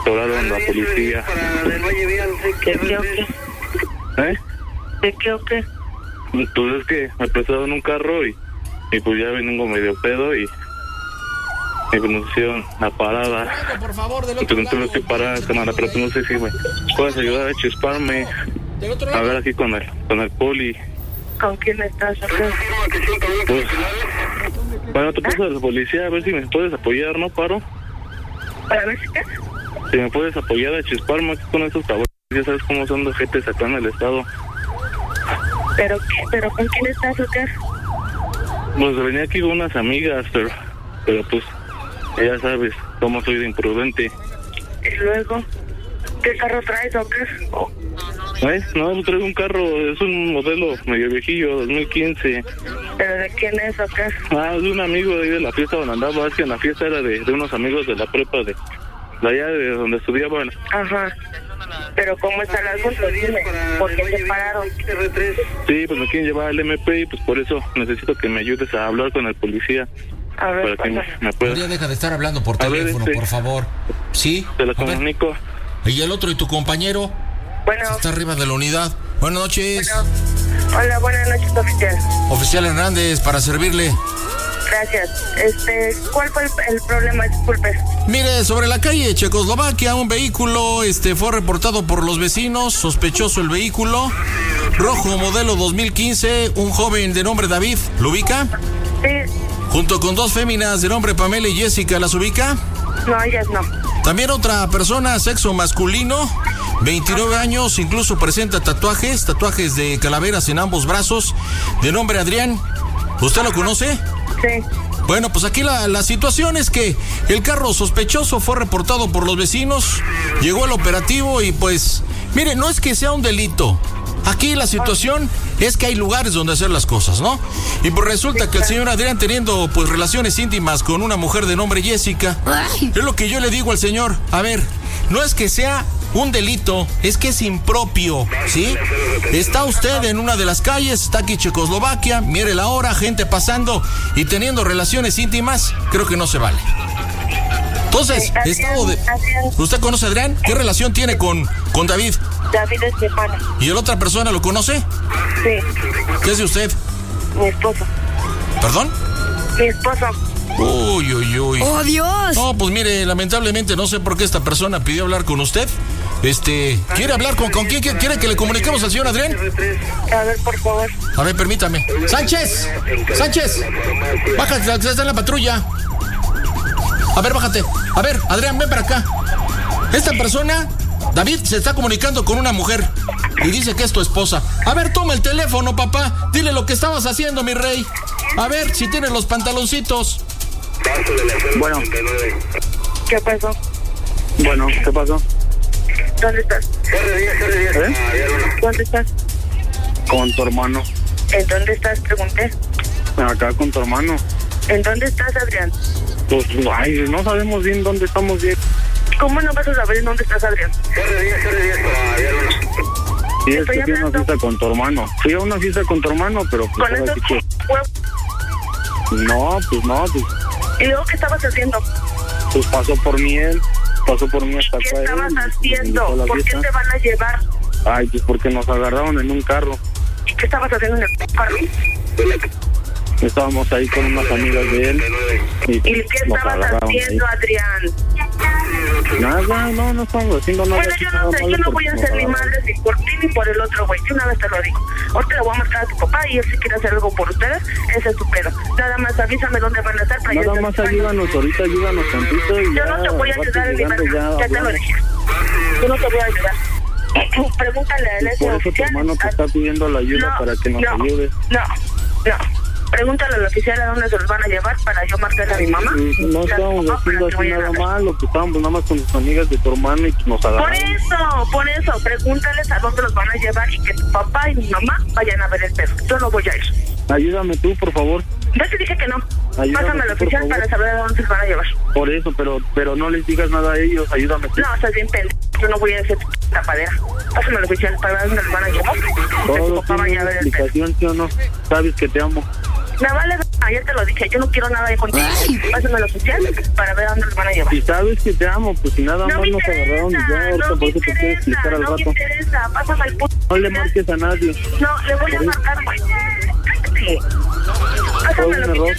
Hablaron la policía. ¿De qué o qué? ¿De qué o qué? Pues es que me prestaron un carro y pues ya vengo medio pedo y pues nos hicieron la parada. Por favor, del Y otro pues no lado. tuve que parar, cámara, pero pues no sé si me puedes ayudar a chisparme. Del otro A lado. ver aquí con el poli. ¿Con quién estás acá? Pues, bueno, te paso a la policía a ver si me puedes apoyar, ¿no, Paro? ¿Para ver si qué? Si me puedes apoyar a chisparme aquí con esos cabrones. Ya sabes cómo son los jetes acá en el estado. ¿Pero qué? ¿Pero con quién estás o qué? Pues venía aquí con unas amigas, pero pues ya sabes cómo soy de imprudente. Y luego, ¿qué carro traes o qué? No, traigo un carro, es un modelo medio viejillo, 2015. ¿Pero de quién es o qué? Es de un amigo de ahí de la fiesta donde andaba. Es que en la fiesta era de unos amigos de la prepa de allá de donde estudiaban. Ajá. ¿Pero cómo está el asunto? Dime, ¿por qué se pararon? Sí, pues me quieren llevar al MP y pues por eso necesito que me ayudes a hablar con el policía. A ver, Para que me Podría pueda... deja de estar hablando por A ver, teléfono, por favor. ¿Sí? Te lo A ver. comunico. ¿Y el otro y tu compañero? Bueno, Está arriba de la unidad. Buenas noches. hola, buenas noches, oficial. Oficial Hernández, para servirle. Gracias. ¿Cuál fue el problema? Disculpe. Mire, sobre la calle Checoslovaquia, un vehículo fue reportado por los vecinos, sospechoso el vehículo, rojo modelo 2015, un joven de nombre David, ¿lo ubica? Sí, Junto con dos féminas de nombre Pamela y Jessica, ¿las ubica? no, ellas no. También otra persona, sexo masculino, 29 años, incluso presenta tatuajes de calaveras en ambos brazos, de nombre Adrián. ¿Usted lo conoce? Sí. Bueno, pues aquí la situación es que el carro sospechoso fue reportado por los vecinos, llegó el operativo y pues, mire, no es que sea un delito. Aquí la situación es que hay lugares donde hacer las cosas, ¿no? Y pues resulta que el señor Adrián teniendo pues relaciones íntimas con una mujer de nombre Jessica, es lo que yo le digo al señor, a ver, no es que sea un delito, es que es impropio, ¿sí? Está usted en una de las calles, está aquí Checoslovaquia, mire la hora, gente pasando y teniendo relaciones íntimas, creo que no se vale. Entonces, ¿usted conoce a Adrián? ¿Qué relación tiene con David? David es mi hermano. ¿Y la otra persona lo conoce? Sí, ¿Qué es de usted? mi esposo. ¿Perdón? Mi esposo. Uy. ¡Oh, Dios! No, pues mire, lamentablemente no sé por qué esta persona pidió hablar con usted. ¿Quiere hablar con quién? ¿Quiere que le comuniquemos al señor Adrián? A ver, por favor. A ver, permítame. ¡Sánchez! Bájate, está en la patrulla. A ver, bájate. A ver, Adrián, ven para acá. Esta persona, David, se está comunicando con una mujer y dice que es tu esposa. A ver, toma el teléfono, papá. Dile lo que estabas haciendo, mi rey. A ver si tienes los pantaloncitos. Bueno, ¿Qué pasó? ¿qué pasó? ¿Dónde estás? ¿Dónde estás? Con tu hermano. ¿En dónde estás? Pregunté. Acá con tu hermano. ¿En dónde estás, Adrián? Pues, no sabemos bien dónde estamos bien. ¿Cómo no vas a saber en dónde estás, Adrián? Sí, es que fui a una fiesta con tu hermano. Fui a una fiesta con tu hermano, pero pues ¿Con ahora esos sí que... huevos? pues... ¿Y luego qué estabas haciendo? Pues pasó por mí hasta ¿Qué acá. estabas haciendo? ¿Por qué te van a llevar? Ay, pues porque nos agarraron en un carro. ¿Y qué estabas haciendo en el carro? Estábamos ahí con unas amigas de él. ¿Y qué estabas haciendo, Adrián? Nada, no estamos haciendo nada. Bueno, yo no sé, yo no voy a ser ni madre ni por ti ni por el otro güey. Yo una vez te lo digo. Ahorita le voy a marcar a tu papá y él si quiere hacer algo por ustedes, ese es tu pedo. Nada más avísame dónde van a estar para Nada más ayúdanos tantito y yo no te voy a ayudar en mi mano, ya te lo dije. Yo no te voy a ayudar. Pregúntale a él ese por eso tu oficial. hermano te está pidiendo la ayuda para que nos ayudes. No. Pregúntale al oficial a dónde se los van a llevar para yo marcarle a mi mamá. No estábamos haciendo así nada malo, que estábamos nada más con tus amigas de tu hermano y nos agarraron. Por eso, pregúntales a dónde los van a llevar y que tu papá y mi mamá vayan a ver el pedo. Yo no voy a ir. Ayúdame tú, por favor. Yo te dije que no. Ayúdame Pásame al tú, oficial por para favor. saber a dónde se los van a llevar. Por eso, pero no les digas nada a ellos, ayúdame tú. No, estás bien pendejo. Yo no voy a hacer tapadera. Pásame al oficial para ver a dónde los van a llevar. Que tu Todo papá vaya a tiene ver el pedo. explicación, ¿sí o no? Sabes que te amo. Me vale, ya te lo dije, yo no quiero nada de contigo. Pásame al oficial para ver a dónde los van a llevar. Si sabes que te amo, pues si nada más nos agarraron y ya, ahorita por eso te quiero explicar al rato. No me interesa, pásame al puto. No le marques a nadie. No, le voy a marcar, güey. Sí. Pásame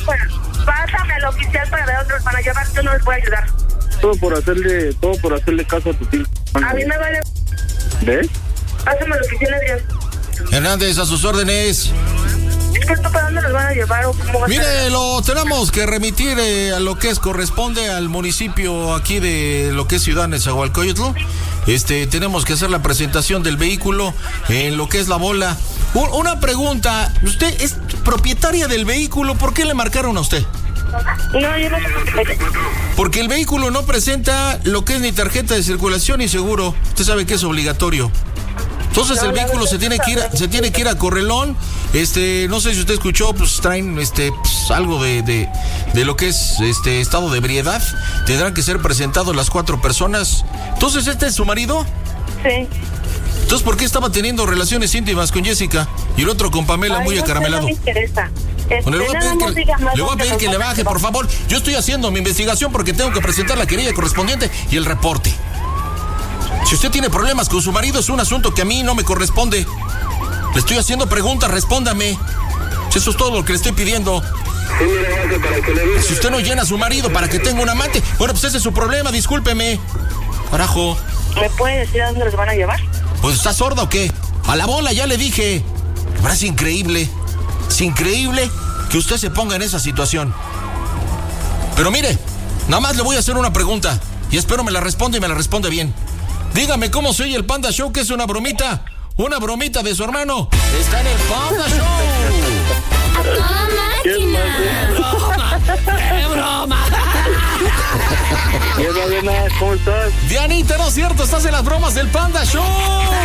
al oficial para ver a dónde los van a llevar, yo no les voy a ayudar. Todo por hacerle caso a tu tío. A mí me vale. ¿Ves? Pásame al oficial, Adrián. Hernández, a sus órdenes. Disculpa, ¿para dónde los van a llevar o cómo va a ser? Mire, lo tenemos que remitir a lo que corresponde al municipio aquí de lo que es Ciudad Nezahualcóyotl. Tenemos que hacer la presentación del vehículo en lo que es La Bola. Una pregunta, ¿usted es propietaria del vehículo? ¿Por qué le marcaron a usted? No, yo no soy propietaria. Porque el vehículo no presenta lo que es ni tarjeta de circulación ni seguro. Usted sabe que es obligatorio. Entonces el vehículo se tiene que ir a Correlón. No sé si usted escuchó, pues traen algo de lo que es estado de ebriedad. Tendrán que ser presentados las 4 personas. Entonces, ¿este es su marido? Sí. Entonces, ¿por qué estaba teniendo relaciones íntimas con Jessica y el otro con Pamela muy acaramelado? No me interesa. Bueno, le voy a pedir que le baje, por favor. Yo estoy haciendo mi investigación porque tengo que presentar la querella correspondiente y el reporte. Si usted tiene problemas con su marido, es un asunto que a mí no me corresponde. Le estoy haciendo preguntas, respóndame. Eso es todo lo que le estoy pidiendo. Si usted no llena a su marido para que tenga un amante, bueno, pues ese es su problema, discúlpeme. Carajo. ¿Me puede decir a dónde los van a llevar? Pues, ¿está sorda o qué? A La Bola, ya le dije. Es increíble. Es increíble que usted se ponga en esa situación. Pero mire, nada más le voy a hacer una pregunta y espero me la responda y me la responde bien. Dígame cómo se oye el Panda Show, que es una bromita. Una bromita de su hermano. Está en el Panda Show. ¡A toda máquina! ¡Qué broma! ¿Qué, Diana? ¿Cómo estás? Dianita, no es cierto, estás en las bromas del Panda Show.